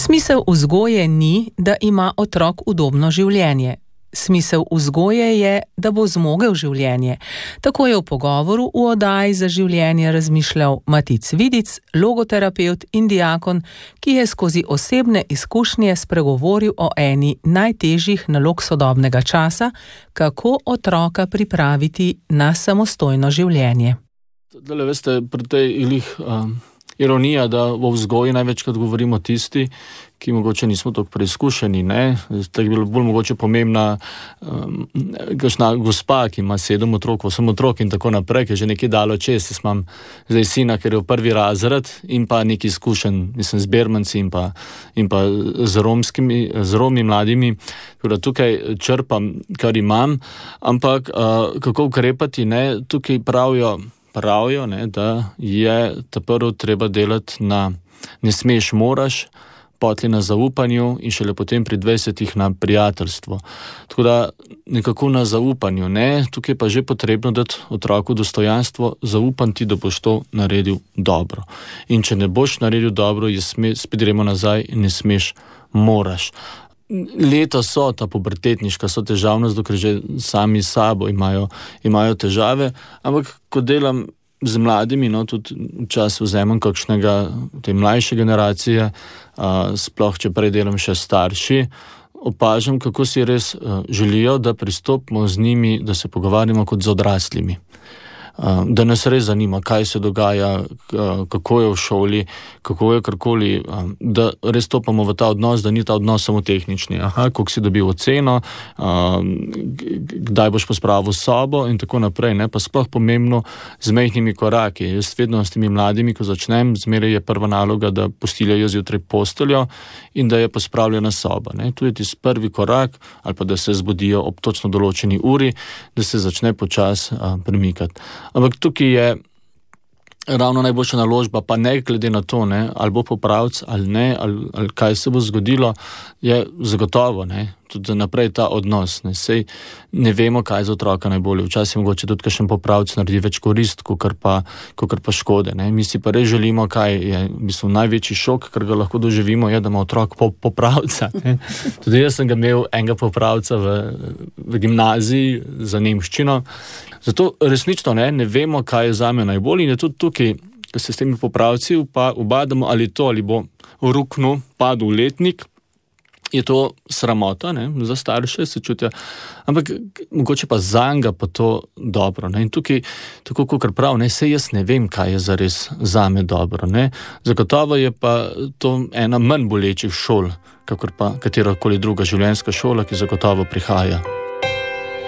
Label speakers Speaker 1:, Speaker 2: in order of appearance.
Speaker 1: Smisel vzgoje ni, da ima otrok udobno življenje. Smisel vzgoje je, da bo zmogel življenje. Tako je v pogovoru v oddaji za življenje razmišljal Matic Vidic, logoterapevt in diakon, ki je skozi osebne izkušnje spregovoril o eni najtežjih nalog sodobnega časa, kako otroka pripraviti na samostojno življenje.
Speaker 2: Dale, veste, pri tej ironija, da v vzgoji največkrat govorimo tisti, ki mogoče nismo tako preizkušeni, ne? Tako je bilo bolj mogoče pomembna kakšna gospa, ki ima 7 otrok, 8 otrok in tako naprej, ki je že nekaj dalo čez. Jaz imam zdaj sina, ker je v 1. razred in pa nekaj izkušenj, mislim, z bermanci in pa z Romi mladimi. Tako da tukaj črpam, kar imam, ampak kako ukrepati, ne? Tukaj pravijo, ne, da je prvo treba delati na ne smeš, moraš, potli na zaupanju in šele potem pri 20 na prijateljstvo. Tako da nekako na zaupanju, ne, tukaj pa že potrebno dati otroku dostojanstvo, zaupam ti, da boš to naredil dobro. In če ne boš naredil dobro, spet gremo nazaj, ne smeš, moraš. Leta so ta pubertetniška, so težavna, dokler že sami s sabo imajo težave, ampak ko delam z mladimi, no, tudi včasih vzemem kakšnega te mlajše generacije, sploh če prej delam še starši, opažam, kako si res želijo, da pristopimo z njimi, da se pogovarjamo kot z odraslimi. Da nas res zanima, kaj se dogaja, kako je v šoli, kako je karkoli, da res stopamo v ta odnos, da ni ta odnos samo tehnični. Koliko si dobil oceno, kdaj boš pospravil sobo in tako naprej, ne, pa sploh pomembno z majhnimi koraki. Jaz vedno s temi mladimi, ko začnem, zmeraj je prva naloga, da postiljajo zjutraj posteljo in da je pospravljena soba, ne. Tu je tisti prvi korak, ali pa da se zbudijo ob točno določeni uri, da se začne počas premikati. Ampak tukaj je ravno najboljša naložba, pa ne glede na to, ne, ali bo popravc ali ne, ali kaj se bo zgodilo, je zagotovo, ne, tudi naprej ta odnos, ne, sej ne vemo, kaj za otroka najbolje. Včasih mogoče tudi kakšen popravc naredi več korist, kakor pa škode, ne. Mi si pa res želimo, kaj je v bistvu največji šok, kar ga lahko doživimo, je, da ima otrok popravca, ne. Tudi jaz sem ga imel enega popravca v gimnaziji za nemščino. Zato resnično ne vemo, kaj je zame najbolj in je tudi tukaj, ko se s temi popravci ubadamo, ali bo ruknil, padel letnik, je to sramota, ne, za starše se čutijo, ampak mogoče pa zanga pa to dobro, ne, in tukaj, tako kakor prav, ne, sej jaz ne vem, kaj je zares zame dobro, ne, zagotovo je pa to ena manj bolečih šol, kakor pa katerakoli druga življenjska šola, ki zagotovo prihaja.